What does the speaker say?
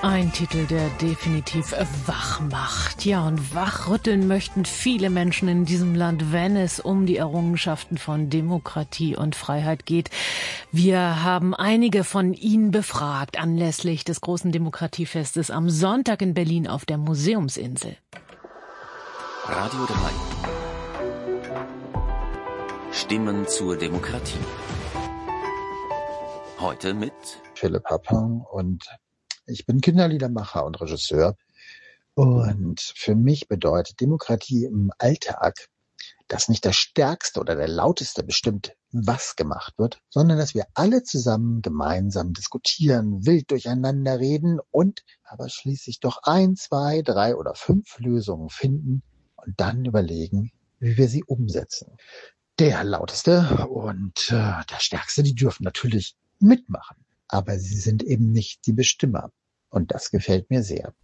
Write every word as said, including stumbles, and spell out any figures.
Ein Titel, der definitiv wach macht. Ja, und wachrütteln möchten viele Menschen in diesem Land, wenn es um die Errungenschaften von Demokratie und Freiheit geht. Wir haben einige von ihnen befragt anlässlich des großen Demokratiefestes am Sonntag in Berlin auf der Museumsinsel. Radio drei. Stimmen zur Demokratie. Heute mit Philipp Happang und ich bin Kinderliedermacher und Regisseur. Und für mich bedeutet Demokratie im Alltag, dass nicht der Stärkste oder der Lauteste bestimmt, was gemacht wird, sondern dass wir alle zusammen gemeinsam diskutieren, wild durcheinander reden und aber schließlich doch ein, zwei, drei oder fünf Lösungen finden und dann überlegen, wie wir sie umsetzen. Der Lauteste und äh, der Stärkste, die dürfen natürlich mitmachen, aber sie sind eben nicht die Bestimmer. Und das gefällt mir sehr.